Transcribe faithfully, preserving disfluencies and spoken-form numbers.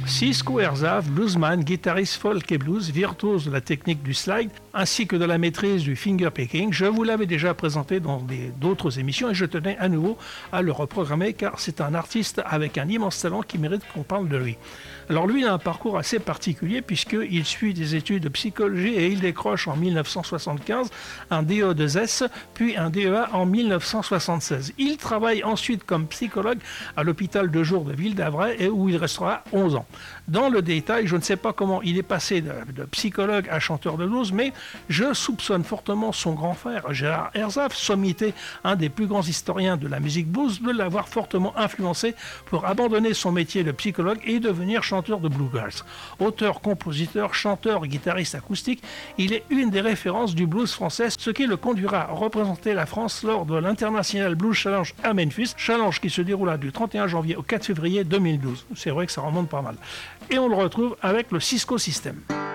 Cisco Herzog, bluesman, guitariste folk et blues, virtuose de la technique du slide, ainsi que de la maîtrise du fingerpicking. Je vous l'avais déjà présenté dans des, d'autres émissions et je tenais à nouveau à le reprogrammer car c'est un artiste avec un immense talent qui mérite qu'on parle de lui. Alors lui, il a un parcours assez particulier puisqu'il suit des études de psychologie et il décroche en dix-neuf cent soixante-quinze un D E deux S, puis un D E A en dix-neuf cent soixante-seize. Il travaille ensuite comme psychologue à l'hôpital de jour de Ville-d'Avray et où il restera onze ans. Dans le détail, je ne sais pas comment il est passé de, de psychologue à chanteur de blues, mais je soupçonne fortement son grand frère Gérard Herzog, sommité, un des plus grands historiens de la musique blues, de l'avoir fortement influencé pour abandonner son métier de psychologue et devenir chanteur de bluegrass. Auteur, compositeur, chanteur, guitariste acoustique, il est une des références du blues français, ce qui le conduira à représenter la France lors de l'International Blues Challenge à Memphis, challenge qui se déroula du trente et un janvier au quatre février deux mille douze. C'est vrai que ça remonte pas mal. Et on le retrouve avec le Cisco System.